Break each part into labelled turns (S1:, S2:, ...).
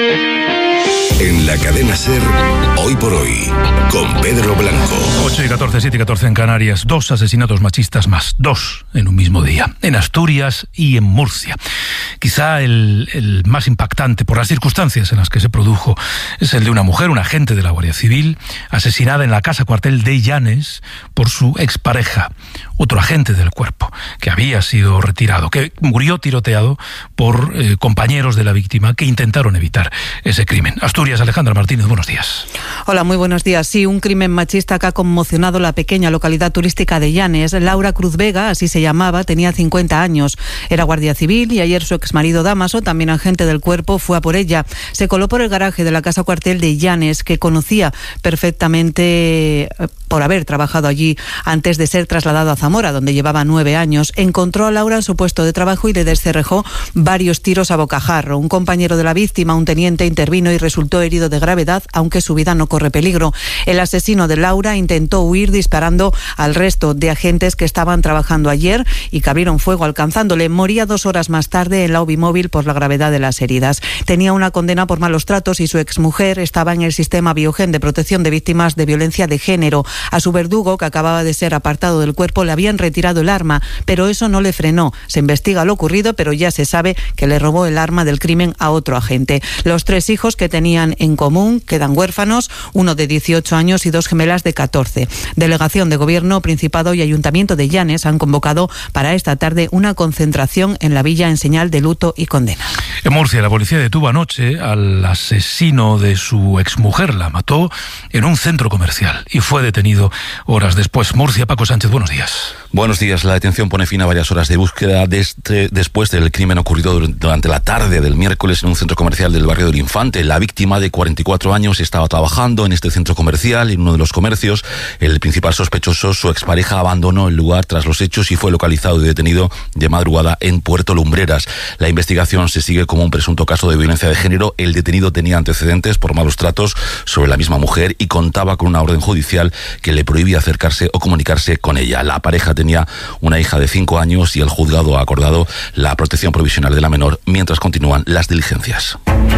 S1: En la cadena SER, Hoy por Hoy, con Pedro Blanco.
S2: 8:14, 7:14 en Canarias. 2 asesinatos machistas más. 2 en un mismo día. En Asturias y en Murcia. Quizá el más impactante por las circunstancias en las que se produjo es el de una mujer, un agente de la Guardia Civil, asesinada en la casa cuartel de Llanes por su expareja, otro agente del cuerpo, que había sido retirado, que murió tiroteado por compañeros de la víctima que intentaron evitar ese crimen. Asturias, Alejandra Martínez, buenos días.
S3: Hola, muy buenos días. Sí, un crimen machista que ha conmocionado la pequeña localidad turística de Llanes. Laura Cruz Vega, así se llamaba, tenía 50 años. Era guardia civil y ayer su exmarido Dámaso, también agente del cuerpo, fue a por ella. Se coló por el garaje de la casa cuartel de Llanes, que conocía perfectamente por haber trabajado allí antes de ser trasladado a Zamora, donde llevaba 9 años. Encontró a Laura en su puesto de trabajo y le descerrejó varios tiros a bocajarro. Un compañero de la víctima, un teniente, intervino y resultó herido de gravedad, aunque su vida no corre peligro. El asesino de Laura intentó huir disparando al resto de agentes que estaban trabajando ayer y que abrieron fuego alcanzándole. Moría 2 horas más tarde en la UBI móvil por la gravedad de las heridas. Tenía una condena por malos tratos y su exmujer estaba en el sistema Biogen de protección de víctimas de violencia de género. A su verdugo, que acababa de ser apartado del cuerpo, le habían retirado el arma, pero eso no le frenó. Se investiga lo ocurrido, pero ya se sabe que le robó el arma del crimen a otro agente. Los 3 hijos que tenían en común quedan huérfanos, uno de 18 años y 2 gemelas de 14. Delegación de Gobierno, Principado y Ayuntamiento de Llanes han convocado para esta tarde una concentración en la villa en señal de luto y condena.
S2: En Murcia, la policía detuvo anoche al asesino de su exmujer. La mató en un centro comercial y fue detenido horas después. Murcia, Paco Sánchez, buenos días.
S4: Buenos días. La detención pone fin a varias horas de búsqueda después del crimen ocurrido durante la tarde del miércoles en un centro comercial del barrio del Infante. La víctima, de 44 años, estaba trabajando en este centro comercial y en uno de los comercios. El principal sospechoso, su expareja, abandonó el lugar tras los hechos y fue localizado y detenido de madrugada en Puerto Lumbreras. La investigación se sigue como un presunto caso de violencia de género. El detenido tenía antecedentes por malos tratos sobre la misma mujer y contaba con una orden judicial que le prohibía acercarse o comunicarse con ella. La pareja tenía una hija de 5 años y el juzgado ha acordado la protección provisional de la menor mientras continúan las diligencias.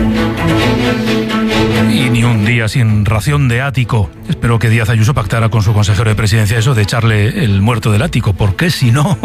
S2: Y ni un día sin ración de ático. Espero que Díaz Ayuso pactara con su consejero de presidencia eso de echarle el muerto del ático, porque si no,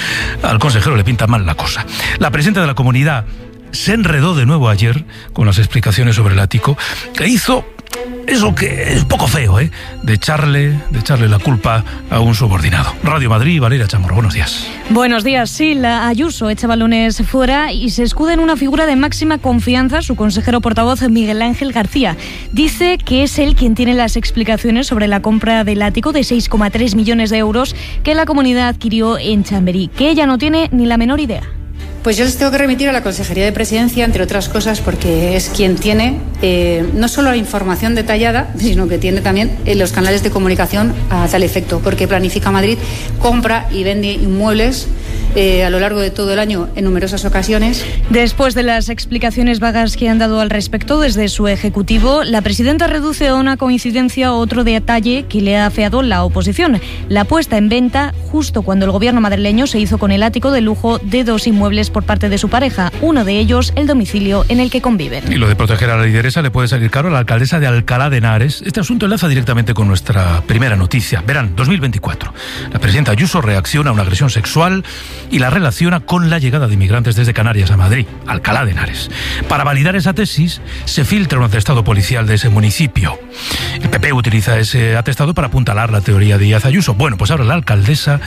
S2: al consejero le pinta mal la cosa. La presidenta de la comunidad se enredó de nuevo ayer con las explicaciones sobre el ático e hizo eso que es poco feo, de echarle la culpa a un subordinado. Radio Madrid, Valeria Chamorro, buenos días.
S5: Buenos días. Sí, la Ayuso echa balones fuera y se escuda en una figura de máxima confianza, su consejero portavoz Miguel Ángel García. Dice que es él quien tiene las explicaciones sobre la compra del ático de 6,3 millones de euros que la comunidad adquirió en Chamberí, que ella no tiene ni la menor idea.
S6: Pues yo les tengo que remitir a la Consejería de Presidencia, entre otras cosas, porque es quien tiene no solo la información detallada, sino que tiene también los canales de comunicación a tal efecto, porque Planifica Madrid compra y vende inmuebles a lo largo de todo el año en numerosas ocasiones.
S5: Después de las explicaciones vagas que han dado al respecto desde su ejecutivo, la presidenta reduce a una coincidencia otro detalle que le ha afeado la oposición: la puesta en venta justo cuando el gobierno madrileño se hizo con el ático de lujo de 2 inmuebles por parte de su pareja, uno de ellos el domicilio en el que conviven.
S2: Y lo de proteger a la lideresa le puede salir caro a la alcaldesa de Alcalá de Henares. Este asunto enlaza directamente con nuestra primera noticia. Verán, 2024. La presidenta Ayuso reacciona a una agresión sexual y la relaciona con la llegada de inmigrantes desde Canarias a Madrid, Alcalá de Henares. Para validar esa tesis, se filtra un atestado policial de ese municipio. El PP utiliza ese atestado para apuntalar la teoría de Díaz Ayuso. Bueno, pues ahora la alcaldesa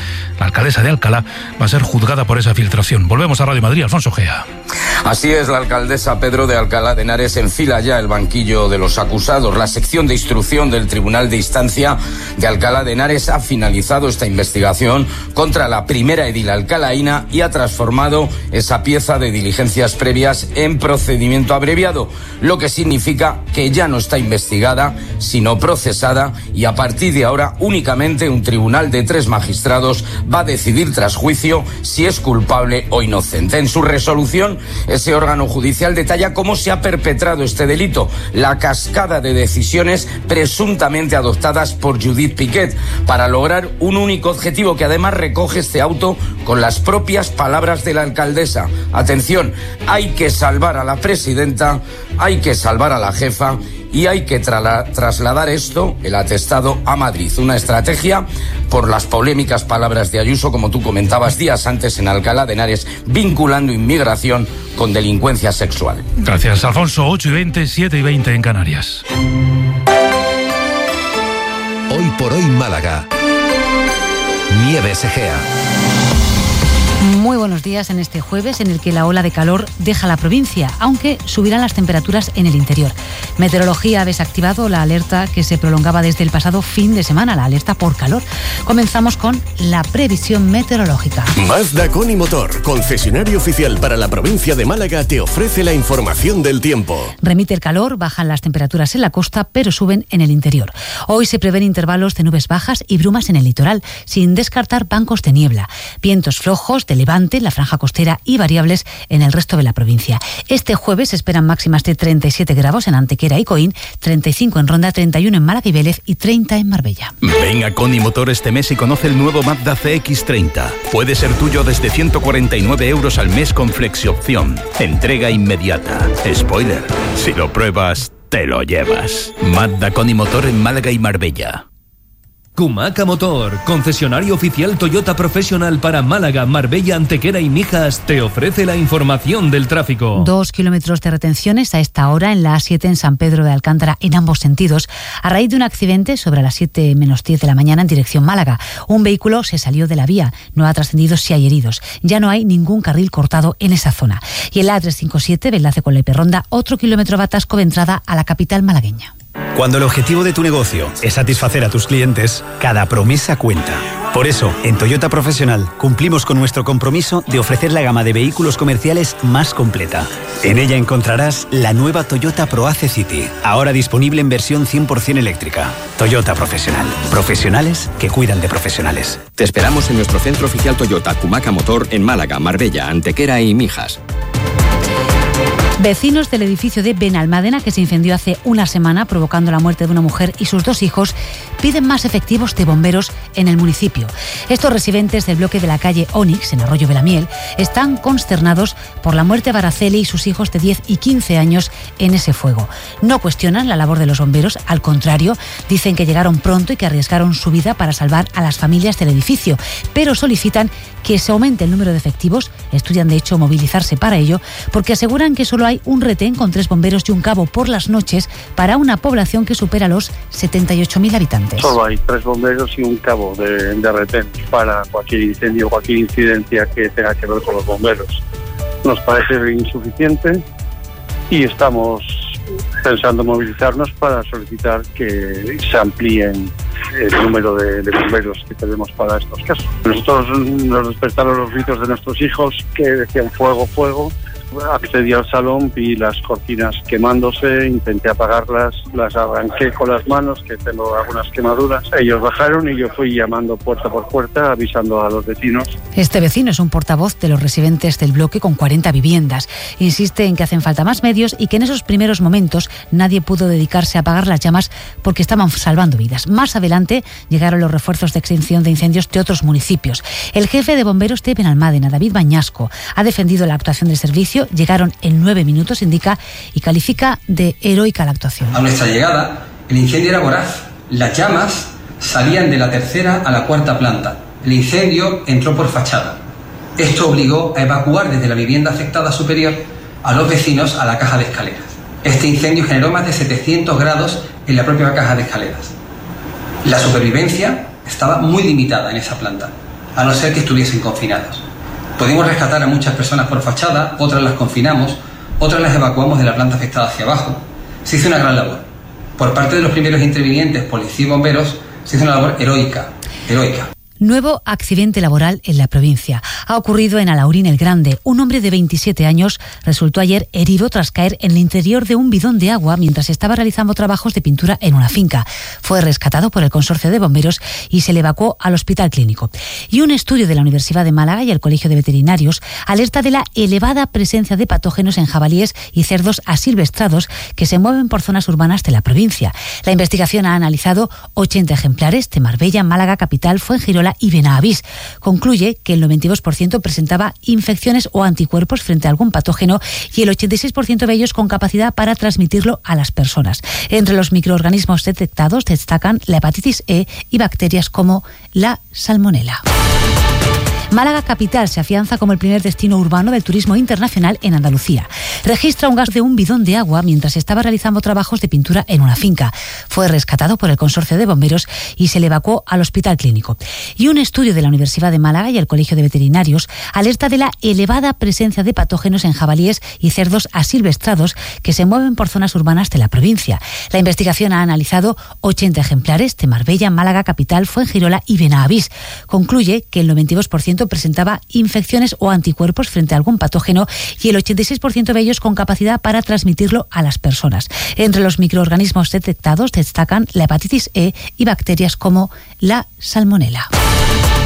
S2: de Alcalá va a ser juzgada por esa filtración. Volvemos a Radio Madrid, Alfonso Gea.
S7: Así es, la alcaldesa Pedro de Alcalá de Henares enfila ya el banquillo de los acusados. La sección de instrucción del Tribunal de Instancia de Alcalá de Henares ha finalizado esta investigación contra la primera edil alcalaína y ha transformado esa pieza de diligencias previas en procedimiento abreviado, lo que significa que ya no está investigada, sino procesada, y a partir de ahora únicamente un tribunal de 3 magistrados va a decidir tras juicio si es culpable o inocente. En su resolución, ese órgano judicial detalla cómo se ha perpetrado este delito, la cascada de decisiones presuntamente adoptadas por Judith Piquet para lograr un único objetivo que además recoge este auto con la las propias palabras de la alcaldesa. Atención, hay que salvar a la presidenta, hay que salvar a la jefa y hay que trasladar esto, el atestado, a Madrid. Una estrategia por las polémicas palabras de Ayuso, como tú comentabas días antes en Alcalá de Henares, vinculando inmigración con delincuencia sexual.
S2: Gracias, Alfonso. 8:20, 7:20 en Canarias.
S1: Hoy por hoy Málaga. Nieves Egea.
S8: Muy buenos días en este jueves en el que la ola de calor deja la provincia, aunque subirán las temperaturas en el interior. Meteorología ha desactivado la alerta que se prolongaba desde el pasado fin de semana, la alerta por calor. Comenzamos con la previsión meteorológica.
S9: Mazda Coni Motor, concesionario oficial para la provincia de Málaga, te ofrece la información del tiempo.
S8: Remite el calor, bajan las temperaturas en la costa, pero suben en el interior. Hoy se prevén intervalos de nubes bajas y brumas en el litoral, sin descartar bancos de niebla. Vientos flojos de levante en la franja costera y variables en el resto de la provincia. Este jueves se esperan máximas de 37 grados en Antequera y Coín, 35 en Ronda, 31 en Málaga y Vélez y 30 en Marbella.
S10: Ven a Coni Motor este mes y conoce el nuevo Mazda CX-30. Puede ser tuyo desde 149 euros al mes con flexiopción. Entrega inmediata. Spoiler, si lo pruebas, te lo llevas. Mazda Coni Motor en Málaga y Marbella.
S11: Kumaca Motor, concesionario oficial Toyota Professional para Málaga, Marbella, Antequera y Mijas, te ofrece la información del tráfico.
S8: 2 kilómetros de retenciones a esta hora en la A7 en San Pedro de Alcántara en ambos sentidos, a raíz de un accidente sobre las 7 menos 10 de la mañana en dirección Málaga. Un vehículo se salió de la vía, no ha trascendido si hay heridos. Ya no hay ningún carril cortado en esa zona. Y en la A357, enlace con la Hiperronda, otro kilómetro de atasco de entrada a la capital malagueña.
S12: Cuando el objetivo de tu negocio es satisfacer a tus clientes, cada promesa cuenta. Por eso, en Toyota Professional cumplimos con nuestro compromiso de ofrecer la gama de vehículos comerciales más completa. En ella encontrarás la nueva Toyota ProAce City, ahora disponible en versión 100% eléctrica. Toyota Professional. Profesionales que cuidan de profesionales.
S13: Te esperamos en nuestro centro oficial Toyota Kumaca Motor en Málaga, Marbella, Antequera y Mijas.
S8: Vecinos del edificio de Benalmádena, que se incendió hace una semana provocando la muerte de una mujer y sus 2 hijos, piden más efectivos de bomberos en el municipio. Estos residentes del bloque de la calle Onix, en Arroyo de la Miel, están consternados por la muerte de Araceli y sus hijos de 10 y 15 años en ese fuego. No cuestionan la labor de los bomberos, al contrario, dicen que llegaron pronto y que arriesgaron su vida para salvar a las familias del edificio, pero solicitan que se aumente el número de efectivos, estudian de hecho movilizarse para ello, porque aseguran que solo hay un retén con 3 bomberos y un cabo por las noches para una población que supera los 78.000 habitantes.
S14: Solo hay 3 bomberos y un cabo de retén para cualquier incendio, cualquier incidencia que tenga que ver con los bomberos. Nos parece insuficiente y estamos pensando movilizarnos para solicitar que se amplíen el número de bomberos que tenemos para estos casos. Nosotros nos despertaron los gritos de nuestros hijos que decían fuego, fuego. Accedí al salón, vi las cortinas quemándose, intenté apagarlas, las arranqué con las manos, que tengo algunas quemaduras. Ellos bajaron y yo fui llamando puerta por puerta, avisando a los vecinos.
S8: Este vecino es un portavoz de los residentes del bloque con 40 viviendas. Insiste en que hacen falta más medios y que en esos primeros momentos nadie pudo dedicarse a apagar las llamas porque estaban salvando vidas. Más adelante llegaron los refuerzos de extinción de incendios de otros municipios. El jefe de bomberos de Benalmádena, David Bañasco, ha defendido la actuación del servicio. Llegaron en 9 minutos, indica, y califica de heroica la actuación.
S15: A nuestra llegada, el incendio era voraz. Las llamas salían de la 3ª a la 4ª planta. El incendio entró por fachada. Esto obligó a evacuar desde la vivienda afectada superior a los vecinos a la caja de escaleras. Este incendio generó más de 700 grados en la propia caja de escaleras. La supervivencia estaba muy limitada en esa planta, a no ser que estuviesen confinados. Pudimos rescatar a muchas personas por fachada, otras las confinamos, otras las evacuamos de la planta afectada hacia abajo. Se hizo una gran labor. Por parte de los primeros intervinientes, policía y bomberos, se hizo una labor heroica.
S8: Nuevo accidente laboral en la provincia. Ha ocurrido en Alaurín el Grande. Un hombre de 27 años resultó ayer herido tras caer en el interior de un bidón de agua mientras estaba realizando trabajos de pintura en una finca. Fue rescatado por el consorcio de bomberos y se le evacuó al hospital clínico. Y un estudio de la Universidad de Málaga y el Colegio de Veterinarios alerta de la elevada presencia de patógenos en jabalíes y cerdos asilvestrados que se mueven por zonas urbanas de la provincia. La investigación ha analizado 80 ejemplares de Marbella, Málaga, Capital, Fuengirola Girola y Benavís. Concluye que el 92% presentaba infecciones o anticuerpos frente a algún patógeno y el 86% de ellos con capacidad para transmitirlo a las personas. Entre los microorganismos detectados destacan la hepatitis E y bacterias como la salmonela. Málaga capital se afianza como el primer destino urbano del turismo internacional en Andalucía. Registra un gasto de un bidón de agua mientras estaba realizando trabajos de pintura en una finca. Fue rescatado por el consorcio de bomberos y se le evacuó al hospital clínico. Y un estudio de la Universidad de Málaga y el Colegio de Veterinarios alerta de la elevada presencia de patógenos en jabalíes y cerdos asilvestrados que se mueven por zonas urbanas de la provincia. La investigación ha analizado 80 ejemplares de Marbella, Málaga capital, Fuengirola y Benavís. Concluye que el 92% presentaba infecciones o anticuerpos frente a algún patógeno y el 86% de ellos con capacidad para transmitirlo a las personas. Entre los microorganismos detectados destacan la hepatitis E y bacterias como la salmonela.